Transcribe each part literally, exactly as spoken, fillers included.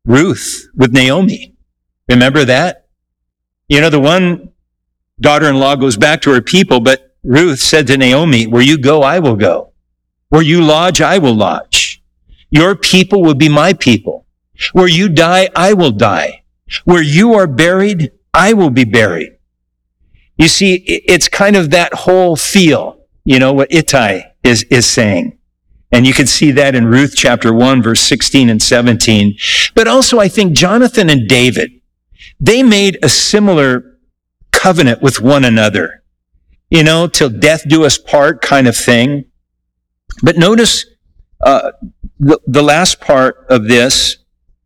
Ruth with Naomi. Remember that? You know, the one daughter-in-law goes back to her people, but Ruth said to Naomi, where you go, I will go. Where you lodge, I will lodge. Your people will be my people. Where you die, I will die. Where you are buried, I will be buried. You see, it's kind of that whole feel, you know, what Ittai is, is saying. And you can see that in Ruth chapter one, verse sixteen and seventeen. But also, I think Jonathan and David, they made a similar covenant with one another. You know, till death do us part kind of thing. But notice uh, the, the last part of this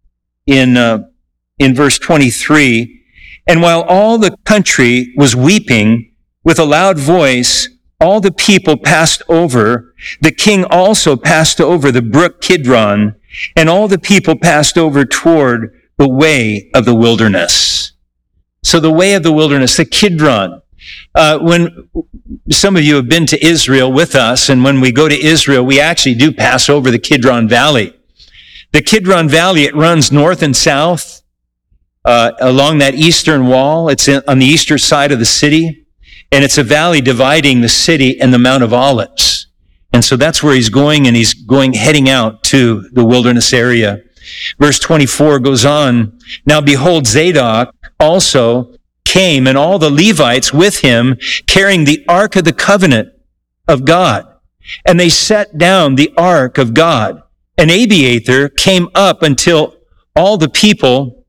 in uh, in verse twenty-three. And while all the country was weeping with a loud voice, all the people passed over. The king also passed over the brook Kidron, and all the people passed over toward the way of the wilderness. So the way of the wilderness, the Kidron. Uh, when some of you have been to Israel with us, and when we go to Israel, we actually do pass over the Kidron Valley. The Kidron Valley, it runs north and south uh, along that eastern wall. It's in, on the eastern side of the city, and it's a valley dividing the city and the Mount of Olives. And so that's where he's going, and he's going, heading out to the wilderness area. Verse twenty-four goes on, now behold, Zadok also came, and all the Levites with him, carrying the ark of the covenant of God. And they set down the ark of God. And Abiathar came up until all the people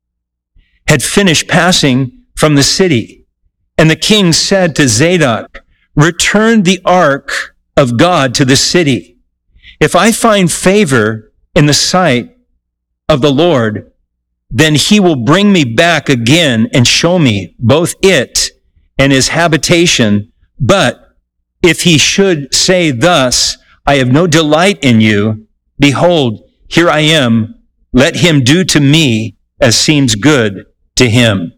had finished passing from the city. And the king said to Zadok, return the ark of God to the city. If I find favor in the sight of the Lord, then he will bring me back again and show me both it and his habitation. But if he should say thus, I have no delight in you, behold, here I am, let him do to me as seems good to him.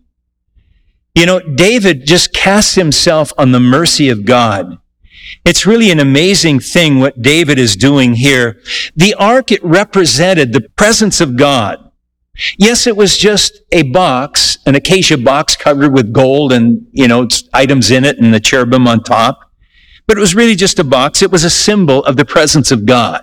You know, David just casts himself on the mercy of God. It's really an amazing thing what David is doing here. The ark, it represented the presence of God. Yes, it was just a box, an acacia box covered with gold and, you know, items in it and the cherubim on top. But it was really just a box. It was a symbol of the presence of God.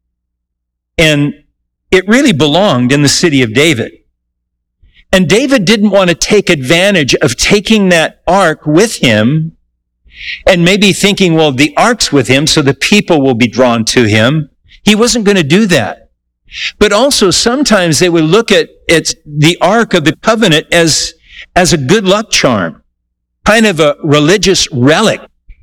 And it really belonged in the city of David. And David didn't want to take advantage of taking that ark with him and maybe thinking, well, the ark's with him, so the people will be drawn to him. He wasn't going to do that. But also sometimes they would look at, at the Ark of the Covenant as, as a good luck charm, kind of a religious relic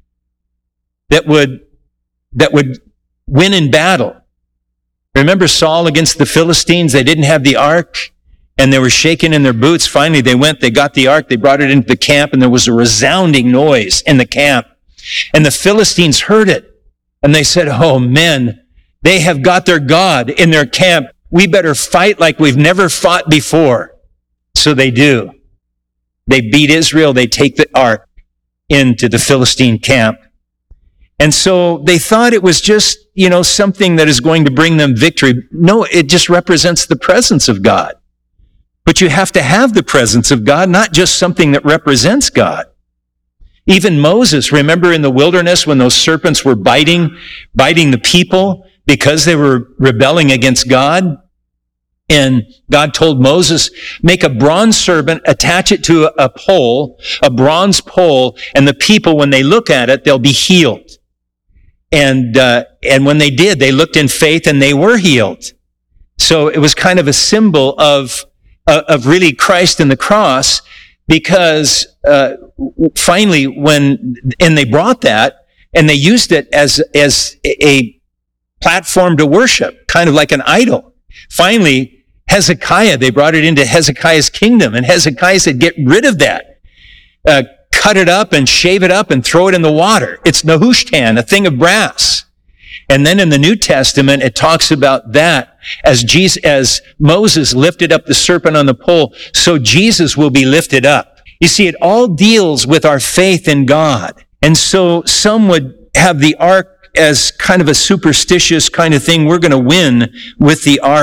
that would, that would win in battle. Remember Saul against the Philistines? They didn't have the Ark and they were shaking in their boots. Finally, they went, they got the Ark, they brought it into the camp, and there was a resounding noise in the camp. And the Philistines heard it and they said, oh men, they have got their God in their camp. We better fight like we've never fought before. So they do. They beat Israel. They take the ark into the Philistine camp. And so they thought it was just, you know, something that is going to bring them victory. No, it just represents the presence of God. But you have to have the presence of God, not just something that represents God. Even Moses, remember in the wilderness when those serpents were biting, biting the people, because they were rebelling against God. And God told Moses, make a bronze serpent, attach it to a pole, a bronze pole, and the people, when they look at it, they'll be healed. And, uh, and when they did, they looked in faith and they were healed. So it was kind of a symbol of, uh, of really Christ and the cross, because, uh, finally when, and they brought that and they used it as, as a platform to worship, kind of like an idol. Finally, Hezekiah, they brought it into Hezekiah's kingdom, and Hezekiah said, get rid of that. Uh, cut it up and shave it up and throw it in the water. It's Nehushtan, a thing of brass. And then in the New Testament, it talks about that as Jesus, as Moses lifted up the serpent on the pole, so Jesus will be lifted up. You see, it all deals with our faith in God. And so some would have the ark as kind of a superstitious kind of thing. We're going to win with the ark.